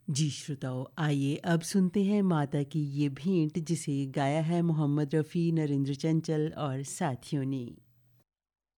जी श्रोताओं, आइए अब सुनते हैं माता की ये भेंट जिसे गाया है मोहम्मद रफ़ी, नरेंद्र चंचल और साथियों ने।